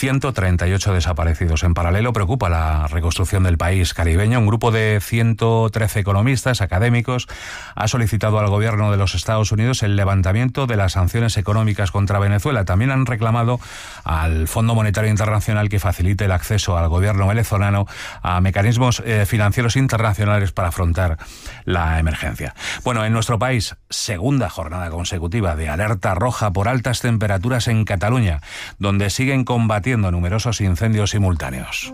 138 desaparecidos. En paralelo, preocupa la reconstrucción del país caribeño. Un grupo de 113 economistas académicos ha solicitado al gobierno de los Estados Unidos el levantamiento de las sanciones económicas contra Venezuela. También han reclamado al Fondo Monetario Internacional que facilite el acceso al gobierno venezolano a mecanismos financieros internacionales para afrontar la emergencia. Bueno, en nuestro país, segunda jornada consecutiva de alerta roja por altas temperaturas en Cataluña, donde siguen combatiendo numerosos incendios simultáneos.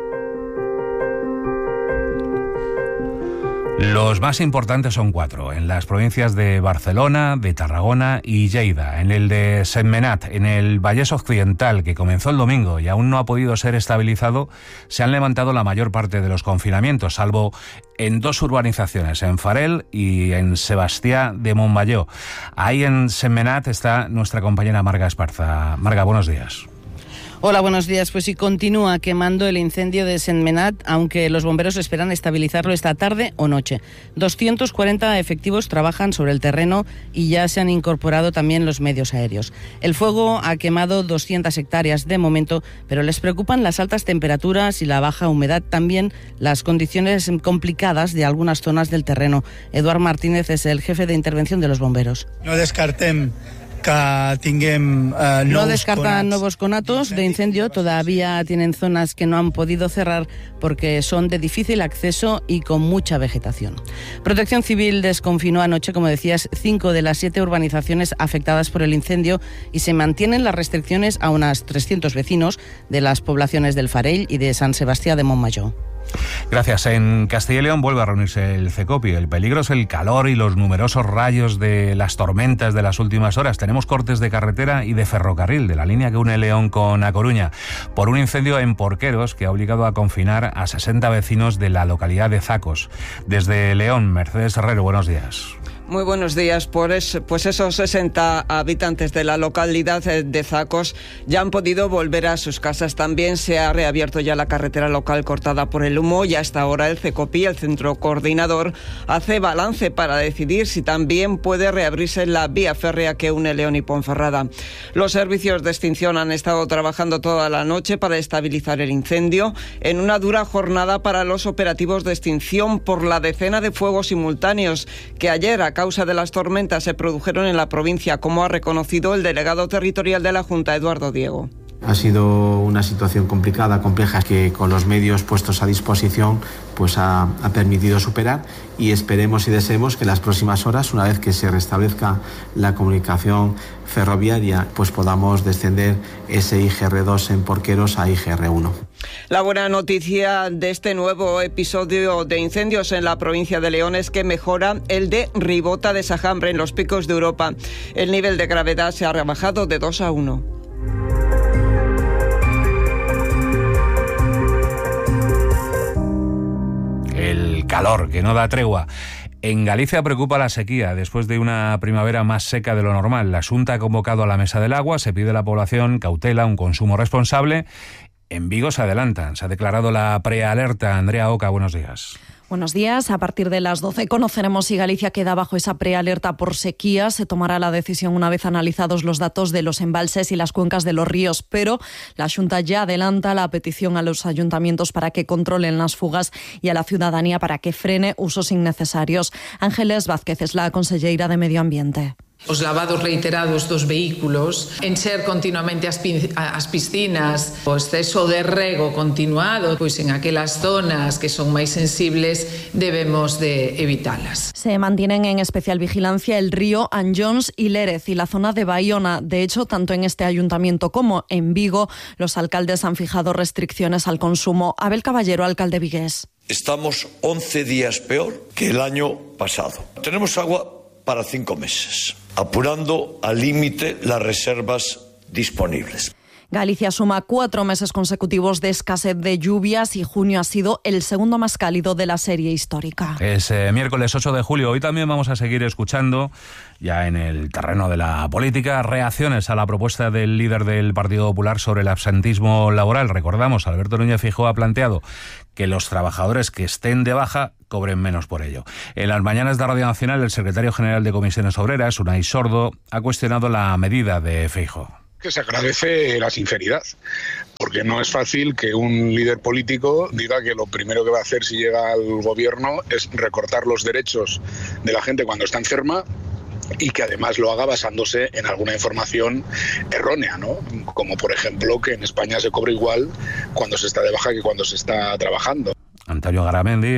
Los más importantes son 4, en las provincias de Barcelona, de Tarragona y Lleida. En el de Sentmenat, en el Vallès Occidental, que comenzó el domingo y aún no ha podido ser estabilizado, se han levantado la mayor parte de los confinamientos, salvo en 2 urbanizaciones, en Farel y en Sebastià de Montmajor. Ahí en Sentmenat está nuestra compañera Marga Esparza. Marga, buenos días. Hola, buenos días. Pues sí, continúa quemando el incendio de Sentmenat, aunque los bomberos esperan estabilizarlo esta tarde o noche. 240 efectivos trabajan sobre el terreno y ya se han incorporado también los medios aéreos. El fuego ha quemado 200 hectáreas de momento, pero les preocupan las altas temperaturas y la baja humedad, también las condiciones complicadas de algunas zonas del terreno. Eduard Martínez es el jefe de intervención de los bomberos. No descartem no descartan nuevos conatos de incendio. Todavía tienen zonas que no han podido cerrar porque son de difícil acceso y con mucha vegetación. Protección Civil desconfinó anoche, como decías, 5 de las 7 urbanizaciones afectadas por el incendio y se mantienen las restricciones a unas 300 vecinos de las poblaciones del Farell y de Sant Sebastià de Montmajor. Gracias. En Castilla y León vuelve a reunirse el CECOPI. El peligro es el calor y los numerosos rayos de las tormentas de las últimas horas. Tenemos cortes de carretera y de ferrocarril de la línea que une León con A Coruña por un incendio en Porqueros que ha obligado a confinar a 60 vecinos de la localidad de Zacos. Desde León, Mercedes Herrero, buenos días. Muy buenos días. Pues esos 60 habitantes de la localidad de Zacos ya han podido volver a sus casas. También se ha reabierto ya la carretera local cortada por el humo y hasta ahora el CECOPI, el Centro Coordinador, hace balance para decidir si también puede reabrirse la vía férrea que une León y Ponferrada. Los servicios de extinción han estado trabajando toda la noche para estabilizar el incendio en una dura jornada para los operativos de extinción por la decena de fuegos simultáneos que ayer, a causa de las tormentas, se produjeron en la provincia, como ha reconocido el delegado territorial de la Junta, Eduardo Diego. Ha sido una situación complicada, compleja, que con los medios puestos a disposición pues ha permitido superar, y esperemos y deseemos que en las próximas horas, una vez que se restablezca la comunicación ferroviaria, pues podamos descender ese IGR2 en Porqueros a IGR1. La buena noticia de este nuevo episodio de incendios en la provincia de León es que mejora el de Ribota de Sajambre en los Picos de Europa. El nivel de gravedad se ha rebajado de 2 a 1. El calor que no da tregua. En Galicia preocupa la sequía después de una primavera más seca de lo normal. La Xunta ha convocado a la Mesa del Agua, se pide a la población cautela, un consumo responsable. En Vigo se adelantan, se ha declarado la prealerta. Andrea Oca, buenos días. Buenos días. A partir de las 12 conoceremos si Galicia queda bajo esa prealerta por sequía. Se tomará la decisión una vez analizados los datos de los embalses y las cuencas de los ríos, pero la Xunta ya adelanta la petición a los ayuntamientos para que controlen las fugas y a la ciudadanía para que frene usos innecesarios. Ángeles Vázquez es la conselleira de Medio Ambiente. Os lavados reiterados dos vehículos, encher continuamente as piscinas, o exceso de rego continuado, pois en aquelas zonas que son máis sensibles debemos de evitalas. Se mantienen en especial vigilancia el río Anllóns y Lérez y la zona de Baiona. De hecho, tanto en este ayuntamiento como en Vigo, los alcaldes han fijado restricciones al consumo. Abel Caballero, alcalde vigués. Estamos 11 días peor que el año pasado. Tenemos agua para 5 meses, apurando al límite las reservas disponibles. Galicia suma 4 meses consecutivos de escasez de lluvias y junio ha sido el segundo más cálido de la serie histórica. Es miércoles 8 de julio. Hoy también vamos a seguir escuchando, ya en el terreno de la política, reacciones a la propuesta del líder del Partido Popular sobre el absentismo laboral. Recordamos, Alberto Núñez Feijóo ha planteado que los trabajadores que estén de baja cobren menos por ello. En las mañanas de Radio Nacional, el secretario general de Comisiones Obreras, Unai Sordo, ha cuestionado la medida de Feijóo. Que se agradece la sinceridad, porque no es fácil que un líder político diga que lo primero que va a hacer si llega al gobierno es recortar los derechos de la gente cuando está enferma, y que además lo haga basándose en alguna información errónea, ¿no? Como por ejemplo que en España se cobra igual cuando se está de baja que cuando se está trabajando. Antonio Garamendi,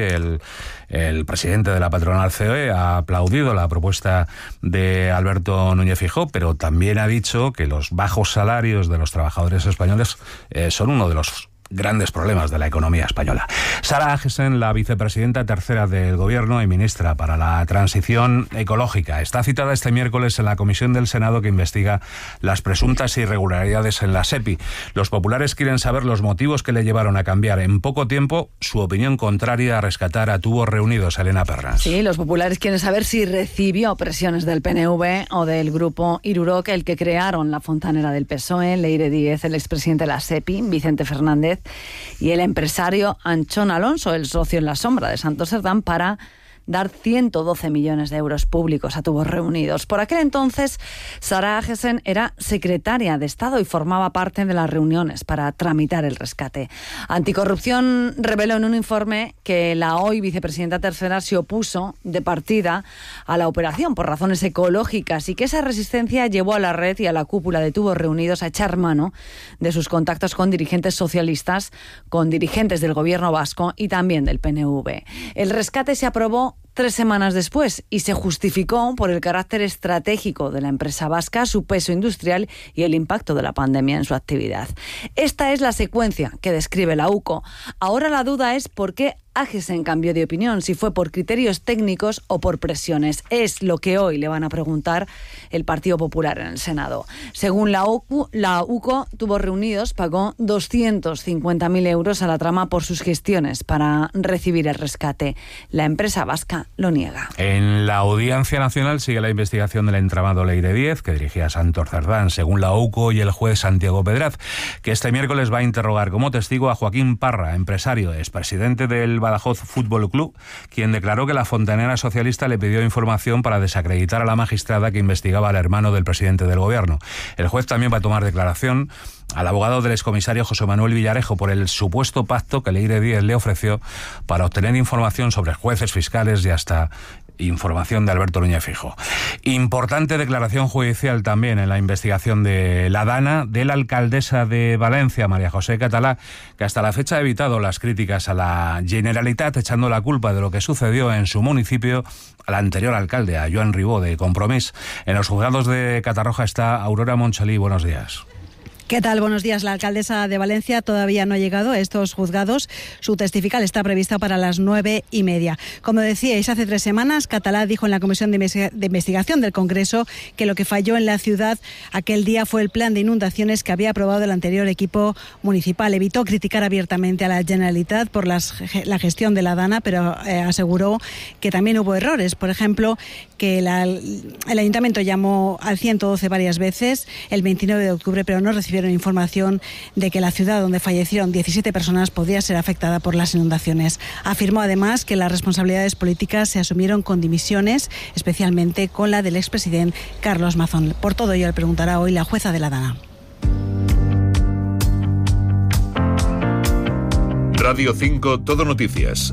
el presidente de la patronal COE, ha aplaudido la propuesta de Alberto Núñez Feijóo, pero también ha dicho que los bajos salarios de los trabajadores españoles son uno de los grandes problemas de la economía española. Sara Agesen, la vicepresidenta tercera del Gobierno y ministra para la Transición Ecológica, está citada este miércoles en la comisión del Senado que investiga las presuntas irregularidades en la SEPI. Los populares quieren saber los motivos que le llevaron a cambiar en poco tiempo su opinión contraria a rescatar a Tubos Reunidos. Elena Perras. Sí, los populares quieren saber si recibió presiones del PNV o del grupo Iruroc, el que crearon la fontanera del PSOE, Leire Díez, el expresidente de la SEPI, Vicente Fernández, y el empresario Anchón Alonso, el socio en la sombra de Santos Cerdán, para dar 112 millones de euros públicos a Tubos Reunidos. Por aquel entonces, Sara Agesen era secretaria de Estado y formaba parte de las reuniones para tramitar el rescate. Anticorrupción reveló en un informe que la hoy vicepresidenta tercera se opuso de partida a la operación por razones ecológicas y que esa resistencia llevó a la red y a la cúpula de Tubos Reunidos a echar mano de sus contactos con dirigentes socialistas, con dirigentes del gobierno vasco y también del PNV. El rescate se aprobó 3 semanas después y se justificó por el carácter estratégico de la empresa vasca, su peso industrial y el impacto de la pandemia en su actividad. Esta es la secuencia que describe la UCO. Ahora la duda es por qué Agesen cambió de opinión, si fue por criterios técnicos o por presiones. Es lo que hoy le van a preguntar el Partido Popular en el Senado. Según la UCO, Tubos Reunidos pagó 250.000 euros a la trama por sus gestiones para recibir el rescate. La empresa vasca lo niega. En la Audiencia Nacional sigue la investigación del entramado Leire Díez, que dirigía Santos Cerdán, según la UCO y el juez Santiago Pedraz, que este miércoles va a interrogar como testigo a Joaquín Parra, empresario, expresidente del Badajoz Fútbol Club, quien declaró que la fontanera socialista le pidió información para desacreditar a la magistrada que investigaba al hermano del presidente del gobierno. El juez también va a tomar declaración al abogado del excomisario José Manuel Villarejo por el supuesto pacto que Leire Díez le ofreció para obtener información sobre jueces, fiscales y hasta información de Alberto Núñez Feijóo. Importante declaración judicial también en la investigación de la DANA de la alcaldesa de Valencia, María José Catalá, que hasta la fecha ha evitado las críticas a la Generalitat, echando la culpa de lo que sucedió en su municipio al anterior alcalde, a Joan Ribó, de Compromís. En los juzgados de Catarroja está Aurora Monchalí. Buenos días. ¿Qué tal? Buenos días. La alcaldesa de Valencia todavía no ha llegado a estos juzgados. Su testifical está prevista para las 9:30. Como decíais, hace 3 semanas, Catalá dijo en la Comisión de Investigación del Congreso que lo que falló en la ciudad aquel día fue el plan de inundaciones que había aprobado el anterior equipo municipal. Evitó criticar abiertamente a la Generalitat por la gestión de la DANA, pero aseguró que también hubo errores. Por ejemplo, que el Ayuntamiento llamó al 112 varias veces el 29 de octubre, pero no recibió información de que la ciudad donde fallecieron 17 personas podría ser afectada por las inundaciones. Afirmó además que las responsabilidades políticas se asumieron con dimisiones, especialmente con la del expresidente Carlos Mazón. Por todo ello le preguntará hoy la jueza de la DANA. Radio 5 Todo Noticias.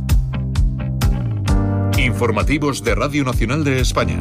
Informativos de Radio Nacional de España.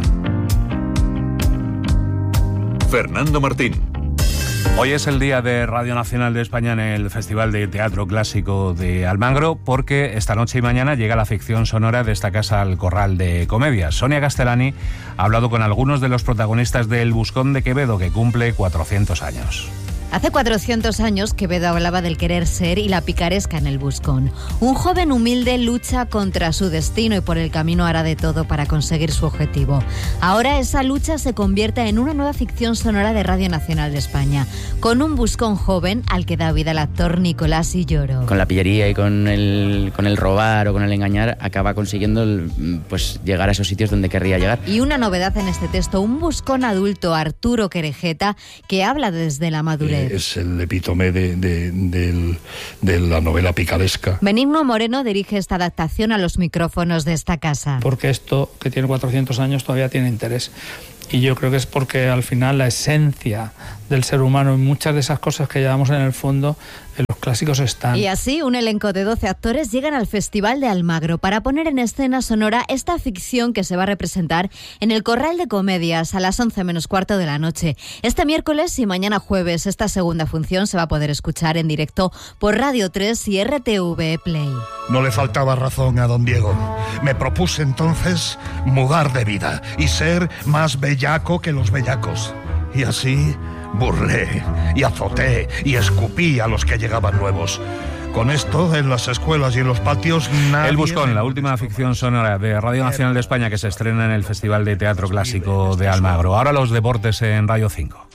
Fernando Martín. Hoy es el día de Radio Nacional de España en el Festival de Teatro Clásico de Almagro, porque esta noche y mañana llega la ficción sonora de esta casa al Corral de Comedias. Sonia Castellani ha hablado con algunos de los protagonistas de El Buscón de Quevedo, que cumple 400 años. Hace 400 años, Quevedo hablaba del querer ser y la picaresca en el buscón. Un joven humilde lucha contra su destino y por el camino hará de todo para conseguir su objetivo. Ahora esa lucha se convierte en una nueva ficción sonora de Radio Nacional de España, con un buscón joven al que da vida el actor Nicolás Illoro. Con la pillería y con el robar o con el engañar, acaba consiguiendo pues llegar a esos sitios donde querría llegar. Y una novedad en este texto, un buscón adulto, Arturo Querejeta, que habla desde la madurez Pérez. Es el epítome de la novela picaresca. Benigno Moreno dirige esta adaptación a los micrófonos de esta casa. Porque esto, que tiene 400 años, todavía tiene interés. Y yo creo que es porque al final la esencia del ser humano y muchas de esas cosas que llevamos en el fondo, en los clásicos están. Y así, un elenco de 12 actores llegan al Festival de Almagro para poner en escena sonora esta ficción que se va a representar en el Corral de Comedias a las 11 menos cuarto de la noche. Este miércoles y mañana jueves, esta segunda función se va a poder escuchar en directo por Radio 3 y RTV Play. No le faltaba razón a don Diego. Me propuse entonces mudar de vida y ser más bellaco que los bellacos. Y así burlé y azoté y escupí a los que llegaban nuevos. Con esto, en las escuelas y en los patios, nadie... El Buscón, la última ficción sonora de Radio Nacional de España que se estrena en el Festival de Teatro Clásico de Almagro. Ahora los deportes en Radio 5.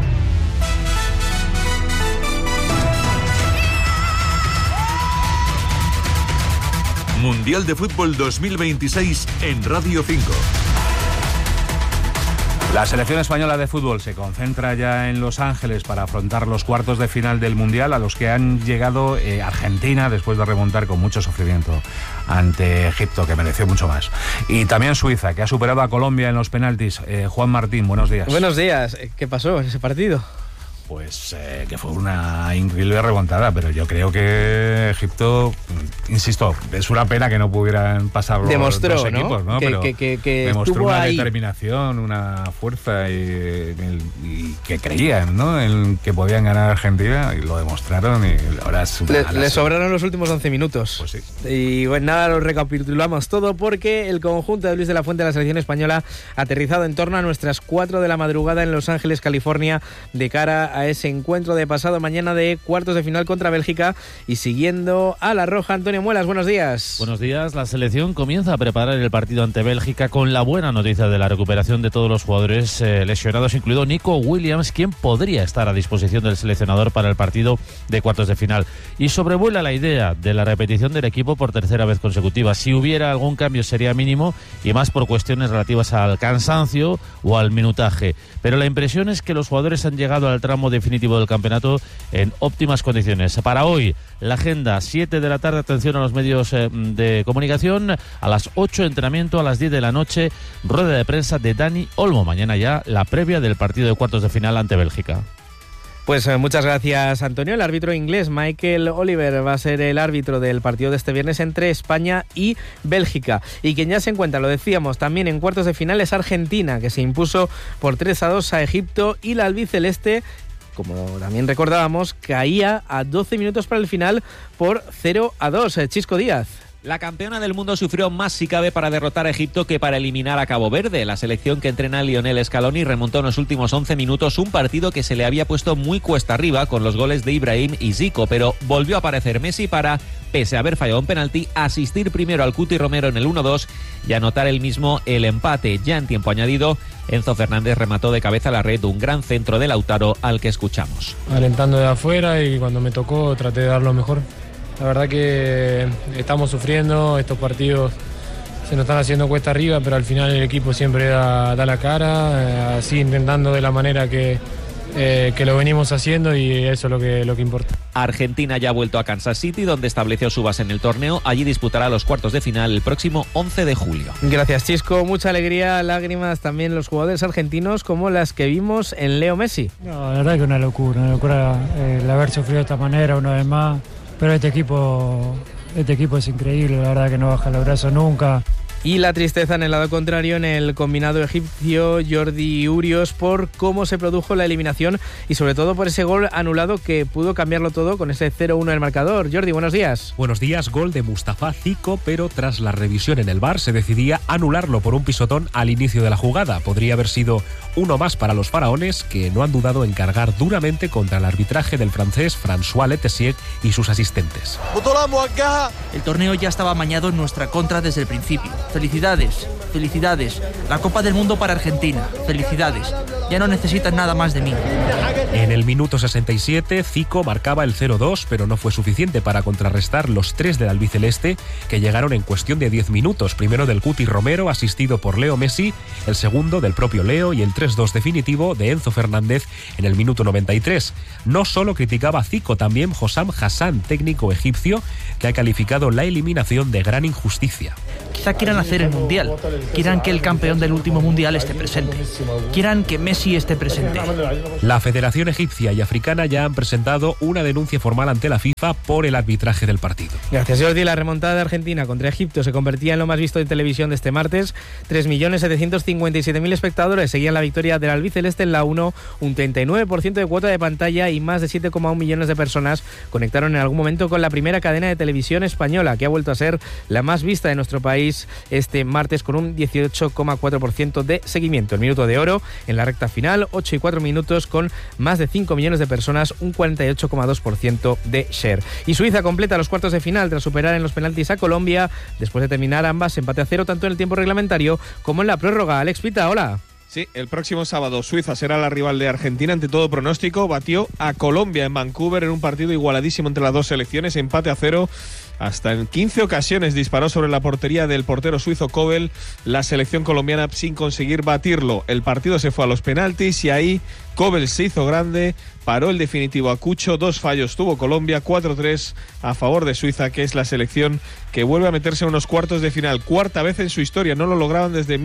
Mundial de Fútbol 2026 en Radio 5. La selección española de fútbol se concentra ya en Los Ángeles para afrontar los cuartos de final del Mundial, a los que han llegado Argentina después de remontar con mucho sufrimiento ante Egipto, que mereció mucho más. Y también Suiza, que ha superado a Colombia en los penaltis. Juan Martín, buenos días. Buenos días. ¿Qué pasó en ese partido? Pues que fue una increíble remontada, pero yo creo que Egipto, insisto, es una pena que no pudieran pasar los dos equipos, ¿no? Que demostró una ahí. Determinación, una fuerza y que creían, ¿no?, en que podían ganar a Argentina, y lo demostraron, y ahora es le sobraron los últimos 11 minutos. Pues sí. Y bueno, nada, lo recapitulamos todo porque el conjunto de Luis de la Fuente de la selección española ha aterrizado en torno a nuestras 4 de la madrugada en Los Ángeles, California, de cara a ese encuentro de pasado mañana de cuartos de final contra Bélgica. Y siguiendo a la roja, Antonio Muelas, buenos días. Buenos días. La selección comienza a preparar el partido ante Bélgica con la buena noticia de la recuperación de todos los jugadores lesionados, incluido Nico Williams, quien podría estar a disposición del seleccionador para el partido de cuartos de final. Y sobrevuela la idea de la repetición del equipo por tercera vez consecutiva. Si hubiera algún cambio sería mínimo, y más por cuestiones relativas al cansancio o al minutaje. Pero la impresión es que los jugadores han llegado al tramo definitivo del campeonato en óptimas condiciones. Para hoy, la agenda, 7 de la tarde, atención a los medios de comunicación, a las 8 entrenamiento, a las 10 de la noche, rueda de prensa de Dani Olmo. Mañana ya la previa del partido de cuartos de final ante Bélgica. Pues muchas gracias, Antonio. El árbitro inglés Michael Oliver va a ser el árbitro del partido de este viernes entre España y Bélgica. Y quien ya se encuentra, lo decíamos, también en cuartos de final es Argentina, que se impuso por 3-2 a Egipto, y la albiceleste, como también recordábamos, caía a 12 minutos para el final por 0-2. Chisco Díaz. La campeona del mundo sufrió más si cabe para derrotar a Egipto que para eliminar a Cabo Verde. La selección que entrena Lionel Scaloni remontó en los últimos 11 minutos un partido que se le había puesto muy cuesta arriba con los goles de Ibrahim y Zico, pero volvió a aparecer Messi para, pese a haber fallado un penalti, asistir primero al Cuti Romero en el 1-2 y anotar él mismo el empate. Ya en tiempo añadido, Enzo Fernández remató de cabeza a la red un gran centro de Lautaro, al que escuchamos. Alentando de afuera, y cuando me tocó traté de dar lo mejor. La verdad que estamos sufriendo, estos partidos se nos están haciendo cuesta arriba, pero al final el equipo siempre da la cara, así intentando de la manera que lo venimos haciendo, y eso es lo que importa. Argentina ya ha vuelto a Kansas City, donde estableció su base en el torneo. Allí disputará los cuartos de final el próximo 11 de julio. Gracias, Chisco. Mucha alegría, lágrimas también los jugadores argentinos, como las que vimos en Leo Messi. No, la verdad que una locura el haber sufrido de esta manera una vez más. Pero este equipo es increíble, la verdad que no baja los brazos nunca. Y la tristeza en el lado contrario en el combinado egipcio Jordi Urios por cómo se produjo la eliminación y sobre todo por ese gol anulado que pudo cambiarlo todo con ese 0-1 en el marcador. Jordi, buenos días. Buenos días. Gol de Mustafa Zico, pero tras la revisión en el VAR se decidía anularlo por un pisotón al inicio de la jugada. Podría haber sido uno más para los faraones, que no han dudado en cargar duramente contra el arbitraje del francés François Letessier y sus asistentes. El torneo ya estaba amañado en nuestra contra desde el principio. Felicidades, felicidades. La Copa del Mundo para Argentina, felicidades. Ya no necesitas nada más de mí. En el minuto 67, Zico marcaba el 0-2, pero no fue suficiente para contrarrestar los 3 del albiceleste que llegaron en cuestión de 10 minutos. Primero del Cuti Romero, asistido por Leo Messi, el segundo del propio Leo y el 3-2 definitivo de Enzo Fernández en el minuto 93. No solo criticaba a Zico, también Hossam Hassan, técnico egipcio, que ha calificado la eliminación de gran injusticia. Quizá quieran hacer el Mundial, quieran que el campeón del último Mundial esté presente, quieran que Messi esté presente. La Federación Egipcia y Africana ya han presentado una denuncia formal ante la FIFA por el arbitraje del partido. Gracias, Jordi. La remontada de Argentina contra Egipto se convertía en lo más visto de televisión de este martes. 3.757.000 espectadores seguían la victoria del albiceleste en la 1, un 39% de cuota de pantalla y más de 7,1 millones de personas conectaron en algún momento con la primera cadena de televisión española, que ha vuelto a ser la más vista de nuestro país este martes con un 18,4% de seguimiento. El minuto de oro en la recta final, 8 y 4 minutos con más de 5 millones de personas, un 48,2% de share. Y Suiza completa los cuartos de final tras superar en los penaltis a Colombia, después de terminar ambas empate a 0 tanto en el tiempo reglamentario como en la prórroga. Alex Pita, hola. Sí, el próximo sábado Suiza será la rival de Argentina. Ante todo pronóstico, batió a Colombia en Vancouver en un partido igualadísimo entre las dos selecciones, empate a 0. Hasta en 15 ocasiones disparó sobre la portería del portero suizo Kobel la selección colombiana sin conseguir batirlo. El partido se fue a los penaltis y ahí Kobel se hizo grande, paró el definitivo a Cucho, 2 fallos tuvo Colombia, 4-3 a favor de Suiza, que es la selección que vuelve a meterse en unos cuartos de final. Cuarta vez en su historia, no lo lograban desde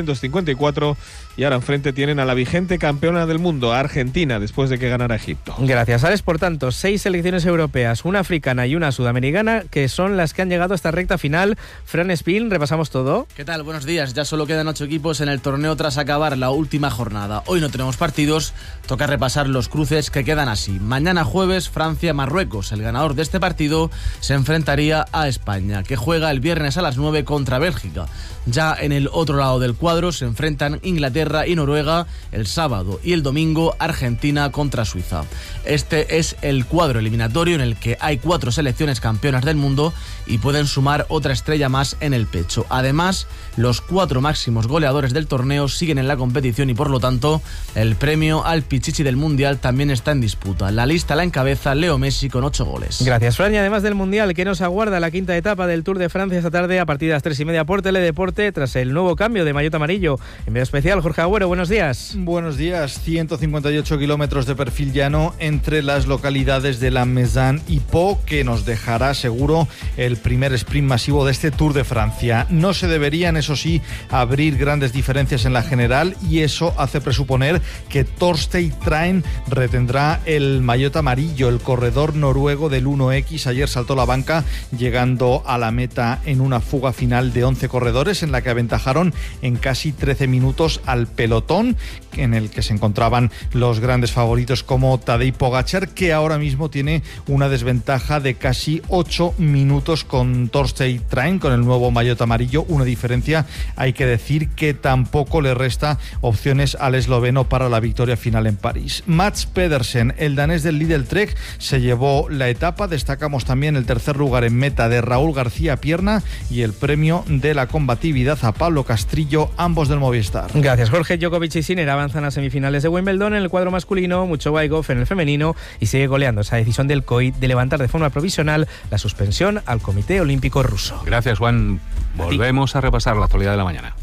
1954 y ahora enfrente tienen a la vigente campeona del mundo, a Argentina, después de que ganara Egipto. Gracias, Alex. Por tanto, 6 selecciones europeas, una africana y una sudamericana, que son las que han llegado a esta recta final. Fran Espín, repasamos todo. ¿Qué tal? Buenos días. Ya solo quedan 8 equipos en el torneo tras acabar la última jornada. Hoy no tenemos partidos, toca repasar los cruces que quedan así. Mañana jueves, Francia-Marruecos. El ganador de este partido se enfrentaría a España, que juega el viernes a las 9 contra Bélgica. Ya en el otro lado del cuadro se enfrentan Inglaterra y Noruega el sábado, y el domingo Argentina contra Suiza. Este es el cuadro eliminatorio en el que hay 4 selecciones campeonas del mundo y pueden sumar otra estrella más en el pecho. Además, los 4 máximos goleadores del torneo siguen en la competición y por lo tanto el premio al Pichichi del Mundial también está en disputa. La lista la encabeza Leo Messi con 8 goles. Gracias, Fran. Y además del Mundial, que nos aguarda la quinta etapa del Tour de Francia esta tarde a partir de las 3:30 por Teledeporte, tras el nuevo cambio de maillot amarillo. En medio especial, Jorge Agüero, buenos días. Buenos días. 158 kilómetros de perfil llano entre las localidades de La Mézane y Pau, que nos dejará seguro el primer sprint masivo de este Tour de Francia. No se deberían, eso sí, abrir grandes diferencias en la general, y eso hace presuponer que Torstein Train retendrá el maillot amarillo. El corredor noruego del 1X ayer saltó la banca, llegando a la meta en una fuga final de 11 corredores en la que aventajaron en casi 13 minutos al pelotón, en el que se encontraban los grandes favoritos como Tadej Pogačar, que ahora mismo tiene una desventaja de casi 8 minutos con Torstein Train, con el nuevo maillot amarillo. Una diferencia, hay que decir, que tampoco le resta opciones al esloveno para la victoria final en París. Mats Pedersen, el danés del Lidl Trek, se llevó la etapa. Destacamos también el tercer lugar en meta de Raúl García Pierna y el premio de la combatividad a Pablo Castrillo, ambos del Movistar. Gracias, Jorge. Djokovic y Sinner avanzan a semifinales de Wimbledon en el cuadro masculino, Muchovaigov en el femenino, y sigue goleando esa decisión del COI de levantar de forma provisional la suspensión al Comité Olímpico Ruso. Gracias, Juan. Volvemos a repasar la actualidad de la mañana.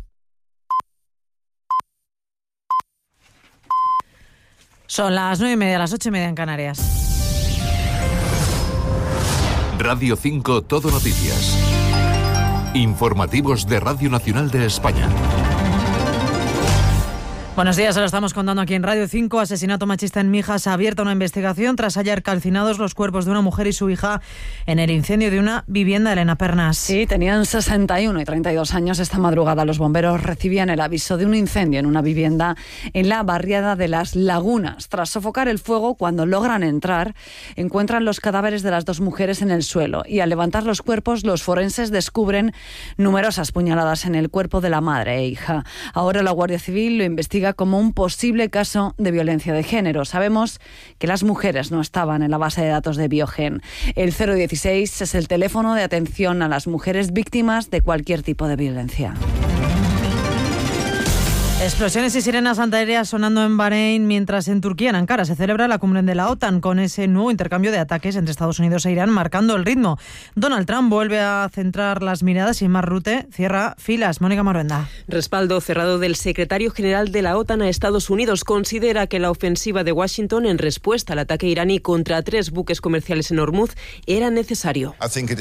Son las 9:30, las 8:30 en Canarias. Radio 5 Todo Noticias. Informativos de Radio Nacional de España. Buenos días, se lo estamos contando aquí en Radio 5. Asesinato machista en Mijas. Ha abierto una investigación tras hallar calcinados los cuerpos de una mujer y su hija en el incendio de una vivienda. Elena Pernas. Sí, tenían 61 y 32 años. Esta madrugada los bomberos recibían el aviso de un incendio en una vivienda en la barriada de Las Lagunas. Tras sofocar el fuego, cuando logran entrar, encuentran los cadáveres de las 2 mujeres en el suelo, y al levantar los cuerpos, los forenses descubren numerosas puñaladas en el cuerpo de la madre e hija. Ahora la Guardia Civil lo investiga como un posible caso de violencia de género. Sabemos que las mujeres no estaban en la base de datos de Biogen. El 016 es el teléfono de atención a las mujeres víctimas de cualquier tipo de violencia. Explosiones y sirenas antiaéreas sonando en Bahrein, mientras en Turquía, en Ankara, se celebra la cumbre de la OTAN con ese nuevo intercambio de ataques entre Estados Unidos e Irán marcando el ritmo. Donald Trump vuelve a centrar las miradas y Mark Rutte cierra filas. Mónica Moruenda. Respaldo cerrado del secretario general de la OTAN a Estados Unidos. Considera que la ofensiva de Washington en respuesta al ataque iraní contra 3 buques comerciales en Hormuz era necesario.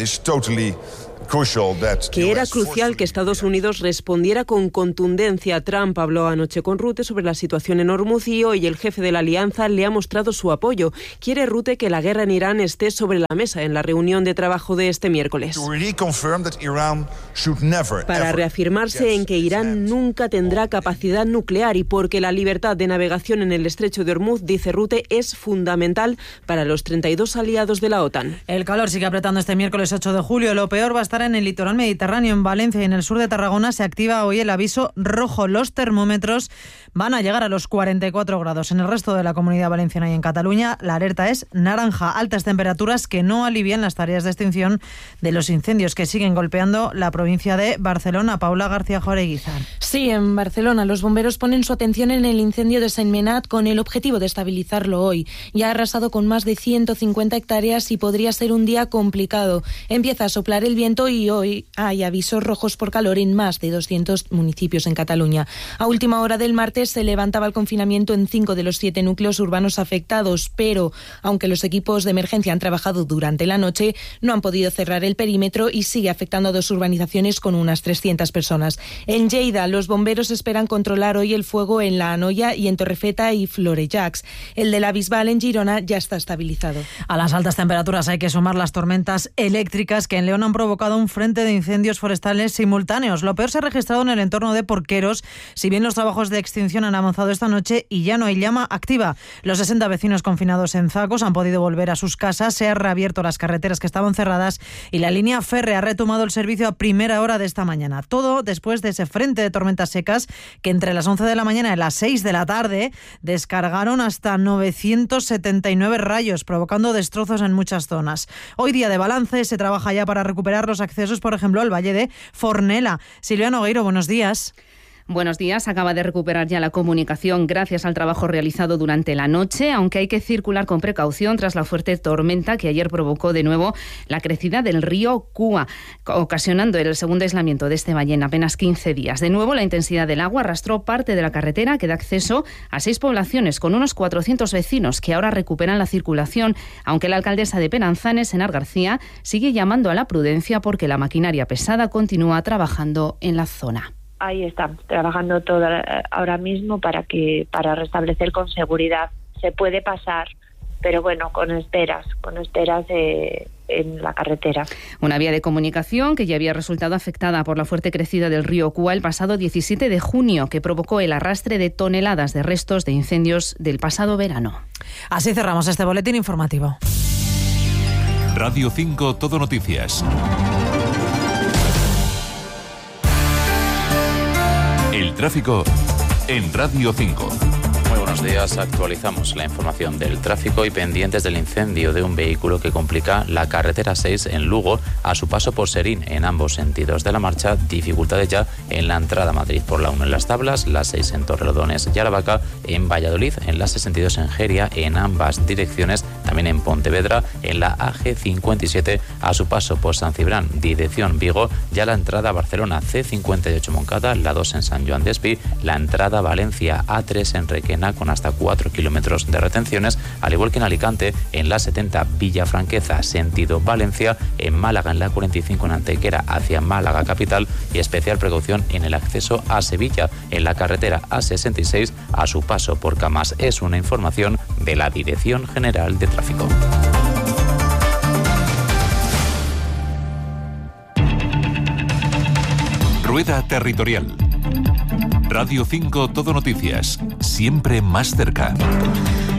Que era crucial que Estados Unidos respondiera con contundencia. Trump habló anoche con Rutte sobre la situación en Hormuz y hoy el jefe de la alianza le ha mostrado su apoyo. Quiere Rutte que la guerra en Irán esté sobre la mesa en la reunión de trabajo de este miércoles. Para reafirmarse en que Irán nunca tendrá capacidad nuclear y porque la libertad de navegación en el estrecho de Hormuz, dice Rutte, es fundamental para los 32 aliados de la OTAN. El calor sigue apretando este miércoles 8 de julio. Lo peor va a estar en el litoral mediterráneo, en Valencia y en el sur de Tarragona. Se activa hoy el aviso rojo. Los termómetros van a llegar a los 44 grados. En el resto de la Comunidad Valenciana y en Cataluña la alerta es naranja. Altas temperaturas que no alivian las tareas de extinción de los incendios que siguen golpeando la provincia de Barcelona. Paula García Joreguizar. Sí, en Barcelona los bomberos ponen su atención en el incendio de Sentmenat con el objetivo de estabilizarlo hoy. Ya ha arrasado con más de 150 hectáreas y podría ser un día complicado. Empieza a soplar el viento y hoy hay avisos rojos por calor en más de 200 municipios en Cataluña. A última hora del martes se levantaba el confinamiento en 5 de los 7 núcleos urbanos afectados, pero aunque los equipos de emergencia han trabajado durante la noche, no han podido cerrar el perímetro y sigue afectando a 2 urbanizaciones con unas 300 personas. En Lleida, los bomberos esperan controlar hoy el fuego en La Anoia y en Torrefeta y Florejacs. El de la Bisbal en Girona ya está estabilizado. A las altas temperaturas hay que sumar las tormentas eléctricas que en León han provocado un frente de incendios forestales simultáneos. Lo peor se ha registrado en el entorno de Porqueros, si bien los trabajos de extinción han avanzado esta noche y ya no hay llama activa. Los 60 vecinos confinados en Zacos han podido volver a sus casas, se han reabierto las carreteras que estaban cerradas y la línea férrea ha retomado el servicio a primera hora de esta mañana. Todo después de ese frente de tormentas secas que entre las 11 de la mañana y las 6 de la tarde descargaron hasta 979 rayos, provocando destrozos en muchas zonas. Hoy día de balance, se trabaja ya para recuperar los accesos, por ejemplo, al Valle de Fornela. Silvia Nogueiro, buenos días. Buenos días. Acaba de recuperar ya la comunicación gracias al trabajo realizado durante la noche, aunque hay que circular con precaución tras la fuerte tormenta que ayer provocó de nuevo la crecida del río Cúa, ocasionando el segundo aislamiento de este valle en apenas 15 días. De nuevo, la intensidad del agua arrastró parte de la carretera que da acceso a 6 poblaciones con unos 400 vecinos que ahora recuperan la circulación, aunque la alcaldesa de Penanzanes, Enar García, sigue llamando a la prudencia porque la maquinaria pesada continúa trabajando en la zona. Ahí estamos trabajando todo ahora mismo para restablecer con seguridad. Se puede pasar, pero bueno, con esperas en la carretera. Una vía de comunicación que ya había resultado afectada por la fuerte crecida del río Cúa el pasado 17 de junio, que provocó el arrastre de toneladas de restos de incendios del pasado verano. Así cerramos este boletín informativo. Radio 5 Todo Noticias. El tráfico en Radio 5. Muy buenos días. Actualizamos la información del tráfico y pendientes del incendio de un vehículo que complica la carretera 6 en Lugo a su paso por Serín en ambos sentidos de la marcha. Dificultades ya en la entrada a Madrid por la 1 en Las Tablas, la 6 en Torrelodones y Aravaca, en Valladolid, en la 62 en Geria, en ambas direcciones, también en Pontevedra, en la AG57 a su paso por San Cibrán, dirección Vigo, ya la entrada a Barcelona, C58 Moncada, la 2 en San Joan d'Espí, la entrada a Valencia, A3 en Requena con hasta 4 kilómetros de retenciones, al igual que en Alicante, en la 70 Villafranqueza, sentido Valencia, en Málaga, en la 45 en Antequera hacia Málaga capital y especial precaución en el acceso a Sevilla, en la carretera A66 a su paso por Camas. Es una información de la Dirección General de Tráfico. Rueda Territorial. Radio 5 Todo Noticias, siempre más cerca.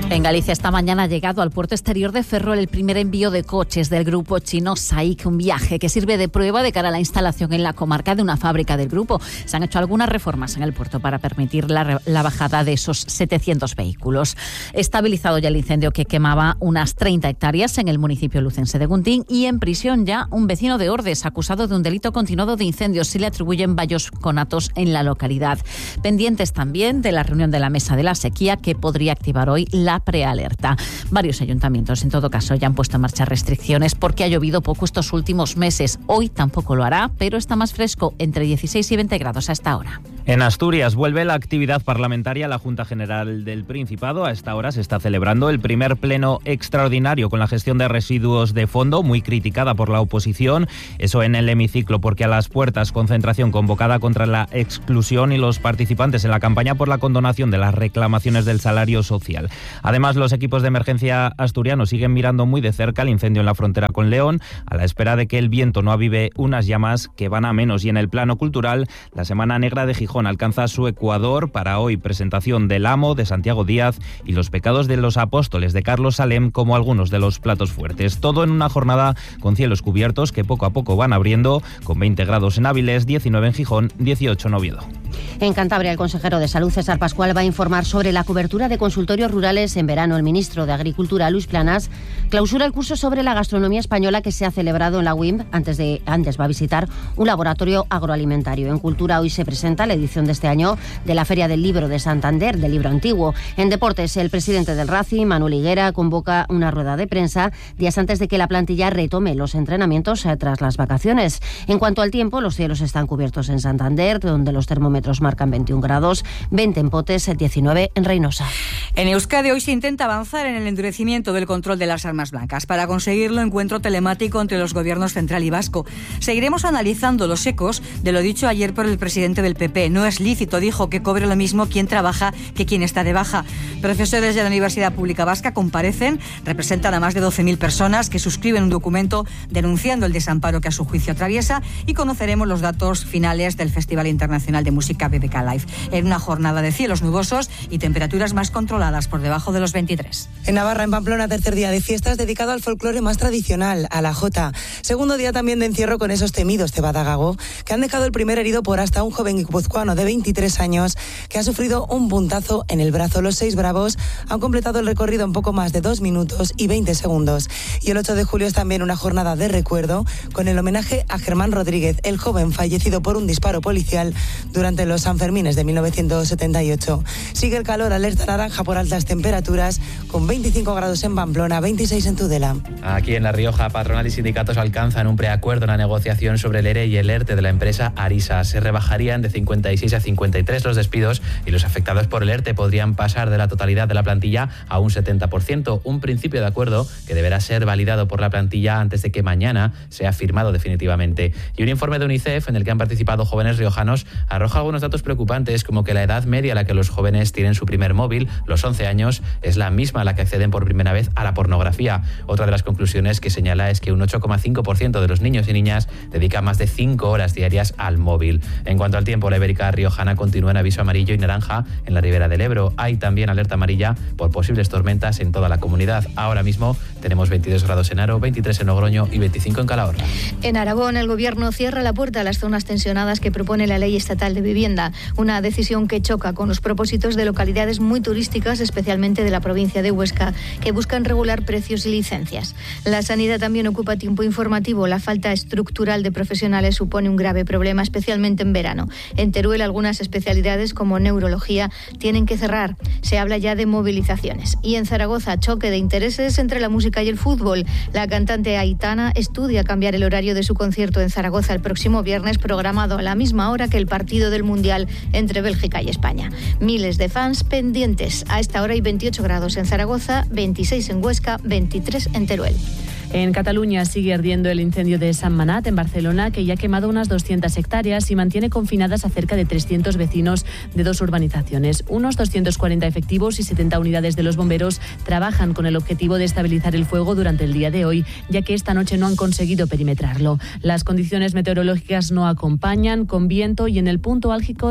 En Galicia esta mañana ha llegado al puerto exterior de Ferrol el primer envío de coches del grupo chino SAIC, un viaje que sirve de prueba de cara a la instalación en la comarca de una fábrica del grupo. Se han hecho algunas reformas en el puerto para permitir la bajada de esos 700 vehículos. Estabilizado ya el incendio que quemaba unas 30 hectáreas en el municipio lucense de Guntín, y en prisión ya un vecino de Ordes acusado de un delito continuado de incendios. Se le atribuyen varios conatos en la localidad. Pendientes también de la reunión de la mesa de la sequía que podría activar hoy la prealerta. Varios ayuntamientos, en todo caso, ya han puesto en marcha restricciones porque ha llovido poco estos últimos meses. Hoy tampoco lo hará, pero está más fresco, entre 16 y 20 grados a esta hora. En Asturias vuelve la actividad parlamentaria a la Junta General del Principado. A esta hora se está celebrando el primer pleno extraordinario con la gestión de residuos de fondo, muy criticada por la oposición. Eso en el hemiciclo, porque a las puertas concentración convocada contra la exclusión y los participantes en la campaña por la condonación de las reclamaciones del salario social. Además, los equipos de emergencia asturianos siguen mirando muy de cerca el incendio en la frontera con León, a la espera de que el viento no avive unas llamas que van a menos. Y en el plano cultural, la Semana Negra de Gijón alcanza su ecuador. Para hoy, presentación del Amo de Santiago Díaz y los pecados de los apóstoles de Carlos Salem como algunos de los platos fuertes. Todo en una jornada con cielos cubiertos que poco a poco van abriendo, con 20 grados en Áviles, 19 en Gijón, 18 en Oviedo. En Cantabria, el consejero de Salud, César Pascual, va a informar sobre la cobertura de consultorios rurales en verano. El ministro de Agricultura, Luis Planas, clausura el curso sobre la gastronomía española que se ha celebrado en la UIM. Antes va a visitar un laboratorio agroalimentario. En Cultura hoy se presenta la edición de este año de la Feria del Libro de Santander, del Libro Antiguo. En Deportes, el presidente del Racing, Manuel Higuera, convoca una rueda de prensa días antes de que la plantilla retome los entrenamientos tras las vacaciones. En cuanto al tiempo, los cielos están cubiertos en Santander, donde los termómetros marcan 21 grados, 20 en Potes, 19 en Reynosa. En Euskadi hoy se intenta avanzar en el endurecimiento del control de las armas blancas. Para conseguirlo, encuentro telemático entre los gobiernos central y vasco. Seguiremos analizando los ecos de lo dicho ayer por el presidente del PP. No es lícito, dijo, que cobre lo mismo quien trabaja que quien está de baja. Profesores de la Universidad Pública Vasca comparecen, representan a más de 12.000 personas que suscriben un documento denunciando el desamparo que a su juicio atraviesa, y conoceremos los datos finales del Festival Internacional de Música BBK Live, en una jornada de cielos nubosos y temperaturas más controladas por debajo de los 23. En Navarra, en Pamplona, tercer día de fiestas dedicado al folclore más tradicional, a la jota. Segundo día también de encierro con esos temidos cebadagago, que han dejado el primer herido por hasta un joven guipuzcoano de 23 años que ha sufrido un puntazo en el brazo. Los 6 bravos han completado el recorrido en poco más de 2 minutos y 20 segundos. Y el 8 de julio es también una jornada de recuerdo con el homenaje a Germán Rodríguez, el joven fallecido por un disparo policial durante los Sanfermines de 1978. Sigue el calor, alerta naranja por altas temperaturas, con 25 grados en Pamplona, 26 en Tudela. Aquí en La Rioja, patronal y sindicatos alcanzan un preacuerdo en la negociación sobre el ERE y el ERTE de la empresa Arisa. Se rebajarían de 56 a 53 los despidos y los afectados por el ERTE podrían pasar de la totalidad de la plantilla a un 70%. Un principio de acuerdo que deberá ser validado por la plantilla antes de que mañana sea firmado definitivamente. Y un informe de UNICEF en el que han participado jóvenes riojanos arroja algunos datos preocupantes, como que la edad media a la que los jóvenes tienen su primer móvil, los 11 años, es la misma a la que acceden por primera vez a la pornografía. Otra de las conclusiones que señala es que un 8,5% de los niños y niñas dedica más de 5 horas diarias al móvil. En cuanto al tiempo, la ibérica riojana continúa en aviso amarillo y naranja en la ribera del Ebro. Hay también alerta amarilla por posibles tormentas en toda la comunidad. Ahora mismo tenemos 22 grados en Aro, 23 en Logroño y 25 en Calahorra. En Aragón, el Gobierno cierra la puerta a las zonas tensionadas que propone la Ley Estatal de Vivienda, una decisión que choca con los propósitos de localidades muy turísticas, especialmente de la provincia de Huesca, que buscan regular precios y licencias. La sanidad también ocupa tiempo informativo. La falta estructural de profesionales supone un grave problema, especialmente en verano. En Teruel, algunas especialidades como neurología tienen que cerrar. Se habla ya de movilizaciones. Y en Zaragoza, choque de intereses entre la música y el fútbol. La cantante Aitana estudia cambiar el horario de su concierto en Zaragoza el próximo viernes, programado a la misma hora que el partido del Mundial entre Bélgica y España. Miles de fans pendientes. A esta hora hay 28 grados en Zaragoza, 26 en Huesca, 23 en Teruel. En Cataluña sigue ardiendo el incendio de Sant Manat, en Barcelona, que ya ha quemado unas 200 hectáreas y mantiene confinadas a cerca de 300 vecinos de 2 urbanizaciones. Unos 240 efectivos y 70 unidades de los bomberos trabajan con el objetivo de estabilizar el fuego durante el día de hoy, ya que esta noche no han conseguido perimetrarlo. Las condiciones meteorológicas no acompañan, con viento y en el punto álgido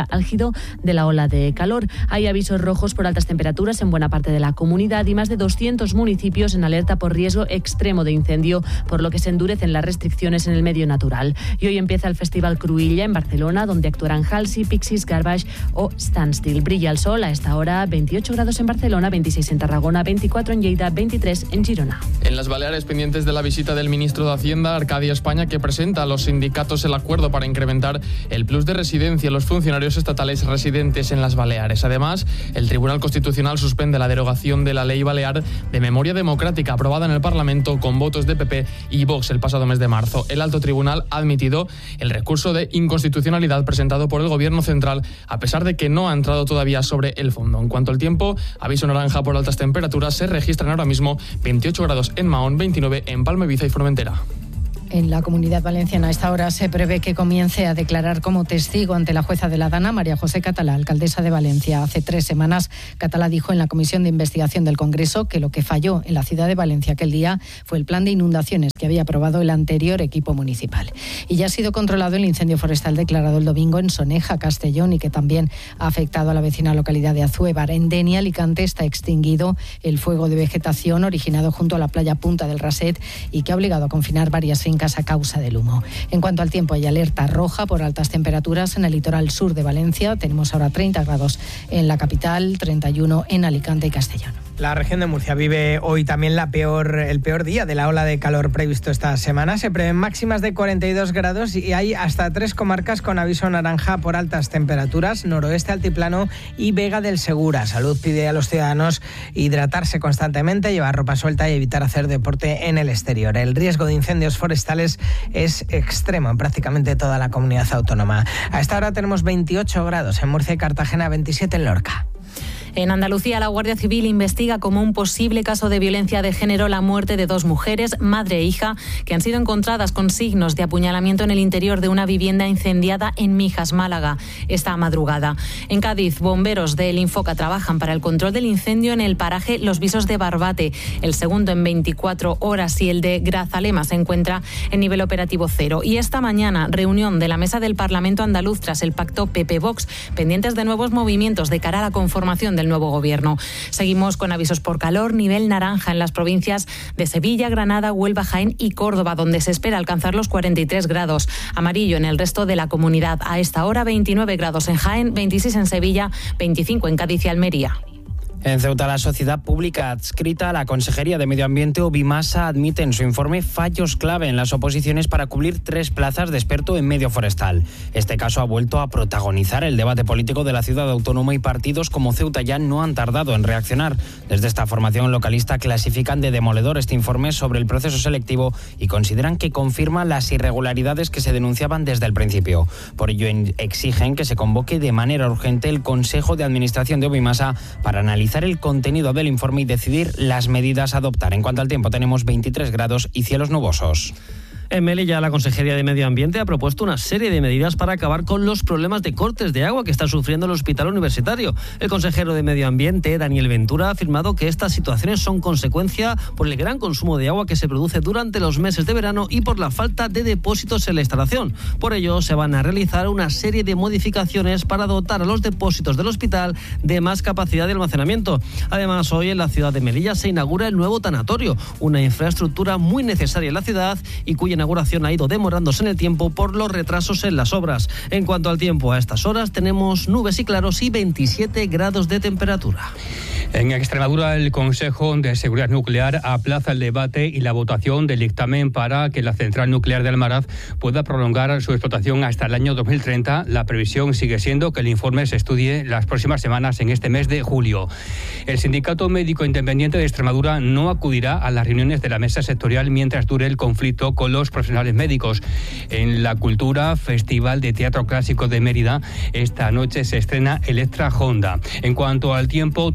de la ola de calor. Hay avisos rojos por altas temperaturas en buena parte de la comunidad y más de 200 municipios en alerta por riesgo extremo de incendio, por lo que se endurecen las restricciones en el medio natural. Y hoy empieza el Festival Cruïlla en Barcelona, donde actuarán Halsey, Pixies, Garbage o Standstill. Brilla el sol a esta hora, 28 grados en Barcelona, 26 en Tarragona, 24 en Lleida, 23 en Girona. En las Baleares, pendientes de la visita del ministro de Hacienda, Arcadia España, que presenta a los sindicatos el acuerdo para incrementar el plus de residencia a los funcionarios estatales residentes en las Baleares. Además, el Tribunal Constitucional suspende la derogación de la Ley Balear de Memoria Democrática aprobada en el Parlamento con votos de PP y Vox el pasado mes de marzo. El alto tribunal ha admitido el recurso de inconstitucionalidad presentado por el Gobierno central, a pesar de que no ha entrado todavía sobre el fondo. En cuanto al tiempo, aviso naranja por altas temperaturas. Se registran ahora mismo 28 grados en Mahón, 29 en Palma, Ibiza y Formentera. En la Comunidad Valenciana a esta hora se prevé que comience a declarar como testigo ante la jueza de la Dana, María José Catalá, alcaldesa de Valencia. Hace 3 semanas, Catalá dijo en la Comisión de Investigación del Congreso que lo que falló en la ciudad de Valencia aquel día fue el plan de inundaciones que había aprobado el anterior equipo municipal. Y ya ha sido controlado el incendio forestal declarado el domingo en Soneja, Castellón, y que también ha afectado a la vecina localidad de Azuévar. En Denia, Alicante, está extinguido el fuego de vegetación originado junto a la playa Punta del Raset y que ha obligado a confinar varias fincas a causa del humo. En cuanto al tiempo, hay alerta roja por altas temperaturas en el litoral sur de Valencia. Tenemos ahora 30 grados en la capital, 31 en Alicante y Castellón. La región de Murcia vive hoy también el peor día de la ola de calor previsto esta semana. Se prevén máximas de 42 grados y hay hasta 3 comarcas con aviso naranja por altas temperaturas: noroeste, altiplano y Vega del Segura. Salud pide a los ciudadanos hidratarse constantemente, llevar ropa suelta y evitar hacer deporte en el exterior. El riesgo de incendios forestales es extremo en prácticamente toda la comunidad autónoma. A esta hora tenemos 28 grados en Murcia y Cartagena, 27 en Lorca. En Andalucía, la Guardia Civil investiga como un posible caso de violencia de género la muerte de 2 mujeres, madre e hija, que han sido encontradas con signos de apuñalamiento en el interior de una vivienda incendiada en Mijas, Málaga, esta madrugada. En Cádiz, bomberos del Infoca trabajan para el control del incendio en el paraje Los Visos de Barbate, el segundo en 24 horas, y el de Grazalema se encuentra en nivel operativo 0. Y esta mañana, reunión de la Mesa del Parlamento andaluz tras el pacto PP-Vox, pendientes de nuevos movimientos de cara a la conformación del nuevo gobierno. Seguimos con avisos por calor, nivel naranja en las provincias de Sevilla, Granada, Huelva, Jaén y Córdoba, donde se espera alcanzar los 43 grados. Amarillo en el resto de la comunidad. A esta hora 29 grados en Jaén, 26 en Sevilla, 25 en Cádiz y Almería. En Ceuta, la sociedad pública adscrita a la Consejería de Medio Ambiente, Obimasa, admite en su informe fallos clave en las oposiciones para cubrir 3 plazas de experto en medio forestal. Este caso ha vuelto a protagonizar el debate político de la ciudad autónoma y partidos como Ceuta ya no han tardado en reaccionar. Desde esta formación localista clasifican de demoledor este informe sobre el proceso selectivo y consideran que confirma las irregularidades que se denunciaban desde el principio. Por ello exigen que se convoque de manera urgente el Consejo de Administración de Obimasa para analizar el contenido del informe y decidir las medidas a adoptar. En cuanto al tiempo, tenemos 23 grados y cielos nubosos. En Melilla, la Consejería de Medio Ambiente ha propuesto una serie de medidas para acabar con los problemas de cortes de agua que está sufriendo el Hospital Universitario. El consejero de Medio Ambiente, Daniel Ventura, ha afirmado que estas situaciones son consecuencia por el gran consumo de agua que se produce durante los meses de verano y por la falta de depósitos en la instalación. Por ello, se van a realizar una serie de modificaciones para dotar a los depósitos del hospital de más capacidad de almacenamiento. Además, hoy en la ciudad de Melilla se inaugura el nuevo tanatorio, una infraestructura muy necesaria en la ciudad y cuya inauguración ha ido demorándose en el tiempo por los retrasos en las obras. En cuanto al tiempo, a estas horas tenemos nubes y claros y 27 grados de temperatura. En Extremadura, el Consejo de Seguridad Nuclear aplaza el debate y la votación del dictamen para que la central nuclear de Almaraz pueda prolongar su explotación hasta el año 2030. La previsión sigue siendo que el informe se estudie las próximas semanas en este mes de julio. El Sindicato Médico Independiente de Extremadura no acudirá a las reuniones de la mesa sectorial mientras dure el conflicto con los profesionales médicos. En la Cultura, Festival de Teatro Clásico de Mérida, esta noche se estrena Electra Honda. En cuanto al tiempo, toda Extremadura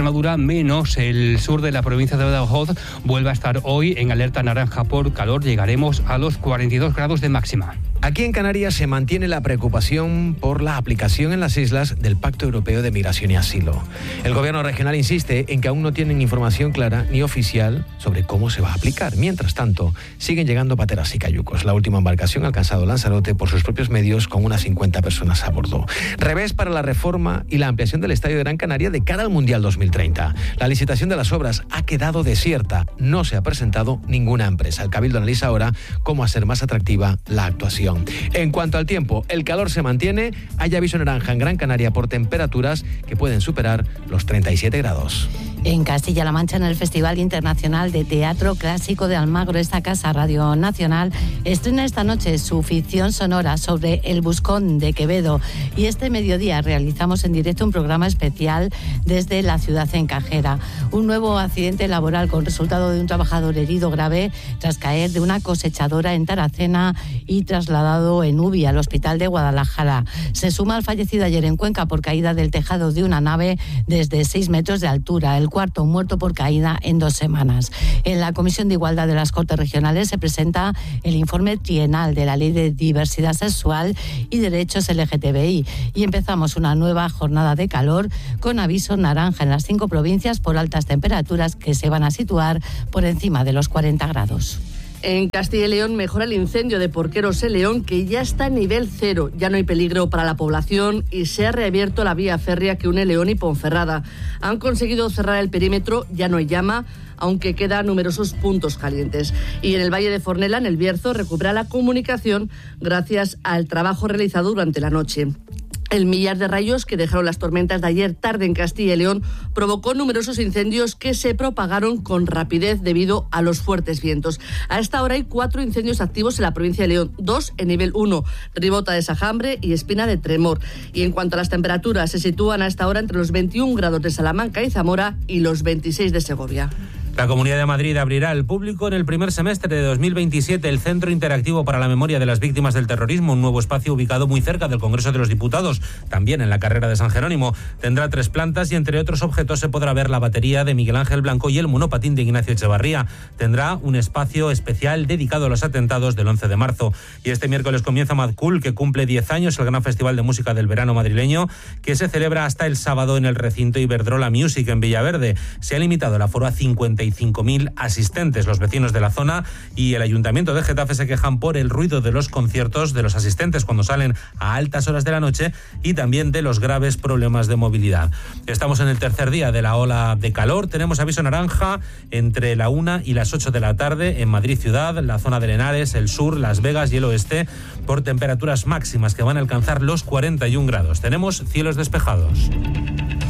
Extremadura, menos el sur de la provincia de Badajoz, vuelve a estar hoy en alerta naranja por calor. Llegaremos a los 42 grados de máxima. Aquí en Canarias se mantiene la preocupación por la aplicación en las islas del Pacto Europeo de Migración y Asilo. El gobierno regional insiste en que aún no tienen información clara ni oficial sobre cómo se va a aplicar. Mientras tanto, siguen llegando pateras y cayucos. La última embarcación ha alcanzado Lanzarote por sus propios medios con unas 50 personas a bordo. Revés para la reforma y la ampliación del Estadio de Gran Canaria de cara al Mundial 2030. La licitación de las obras ha quedado desierta. No se ha presentado ninguna empresa. El Cabildo analiza ahora cómo hacer más atractiva la actuación. En cuanto al tiempo, el calor se mantiene. Hay aviso naranja en Gran Canaria por temperaturas que pueden superar los 37 grados. En Castilla-La Mancha, en el Festival Internacional de Teatro Clásico de Almagro, esta casa Radio Nacional estrena esta noche su ficción sonora sobre El Buscón de Quevedo. Y este mediodía realizamos en directo un programa especial desde la ciudad encajera. Un nuevo accidente laboral con resultado de un trabajador herido grave tras caer de una cosechadora en Taracena y trasladado en UBI al hospital de Guadalajara. Se suma al fallecido ayer en Cuenca por caída del tejado de una nave desde 6 metros de altura. El cuarto muerto por caída en 2 semanas. En la Comisión de Igualdad de las Cortes Regionales se presenta el informe trienal de la Ley de Diversidad Sexual y Derechos LGTBI. Y empezamos una nueva jornada de calor con aviso naranja en las 5 provincias por altas temperaturas que se van a situar por encima de los 40 grados. En Castilla y León mejora el incendio de Porqueros en León, que ya está en nivel 0. Ya no hay peligro para la población y se ha reabierto la vía férrea que une León y Ponferrada. Han conseguido cerrar el perímetro, ya no hay llama, aunque quedan numerosos puntos calientes. Y en el Valle de Fornela, en el Bierzo, recupera la comunicación gracias al trabajo realizado durante la noche. El millar de rayos que dejaron las tormentas de ayer tarde en Castilla y León provocó numerosos incendios que se propagaron con rapidez debido a los fuertes vientos. A esta hora hay 4 incendios activos en la provincia de León, 2 en nivel 1, Ribota de Sajambre y Espina de Tremor. Y en cuanto a las temperaturas, se sitúan a esta hora entre los 21 grados de Salamanca y Zamora y los 26 de Segovia. La Comunidad de Madrid abrirá al público en el primer semestre de 2027 el Centro Interactivo para la Memoria de las Víctimas del Terrorismo, un nuevo espacio ubicado muy cerca del Congreso de los Diputados, también en la carrera de San Jerónimo. Tendrá 3 plantas y entre otros objetos se podrá ver la batería de Miguel Ángel Blanco y el monopatín de Ignacio Echevarría. Tendrá un espacio especial dedicado a los atentados del 11 de marzo. Y este miércoles comienza Mad Cool, que cumple 10 años, el gran festival de música del verano madrileño, que se celebra hasta el sábado en el recinto Iberdrola Music en Villaverde. Se ha limitado el aforo a 55.000 asistentes. Los vecinos de la zona y el Ayuntamiento de Getafe se quejan por el ruido de los conciertos de los asistentes cuando salen a altas horas de la noche y también de los graves problemas de movilidad. Estamos en el tercer día de la ola de calor. Tenemos aviso naranja entre la 1 y las 8 de la tarde en Madrid ciudad, la zona de Henares, el sur, Las Vegas y el oeste por temperaturas máximas que van a alcanzar los 41 grados. Tenemos cielos despejados.